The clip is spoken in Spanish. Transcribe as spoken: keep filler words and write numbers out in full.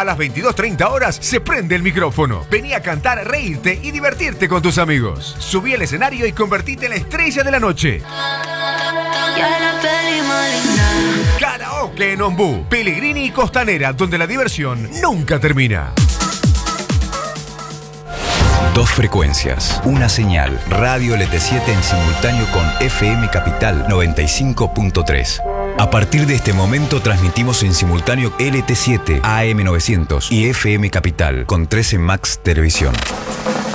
A las veintidós treinta horas se prende el micrófono. Vení a cantar, reírte y divertirte con tus amigos. Subí al escenario y convertite en la estrella de la noche. Karaoke en Ombú, Pellegrini y Costanera, donde la diversión nunca termina. Dos frecuencias, una señal, Radio L T siete en simultáneo con F M Capital noventa y cinco punto tres. A partir de este momento transmitimos en simultáneo L T siete, A M novecientos y F M Capital con trece Max Televisión.